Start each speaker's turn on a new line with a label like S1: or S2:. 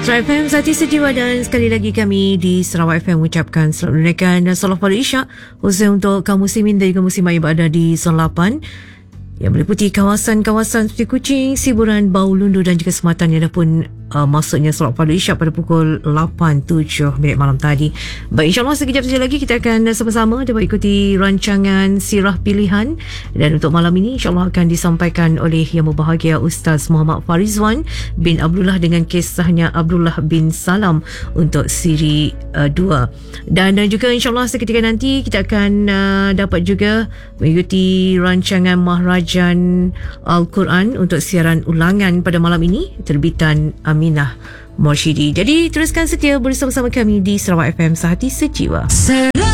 S1: Sarawak FM Sati Sejiwa, dan sekali lagi kami di Sarawak FM mengucapkan selamat menunaikan dan solat pada Isyak khususnya untuk kaum muslimin dan juga muslimah yang berada di Zon 8 yang meliputi kawasan-kawasan seperti Kuching, Siburan, Bau Lundu dan juga Sematan yang dah pun masuknya solat pada Isyak pada pukul 8.07 malam tadi. Baik, insyaAllah sekejap saja lagi kita akan sama-sama dapat ikuti rancangan Sirah Pilihan, dan untuk malam ini insyaAllah akan disampaikan oleh Yang Berbahagia Ustaz Muhammad Farizwan bin Abdullah dengan kisahnya Abdullah bin Salam untuk siri 2. Dan juga insyaAllah seketika nanti kita akan dapat juga mengikuti rancangan Mahrajan Al-Quran untuk siaran ulangan pada malam ini terbitan Aminah Morshidi. Jadi teruskan setia bersama-sama kami di Sarawak FM Sehati Sejiwa.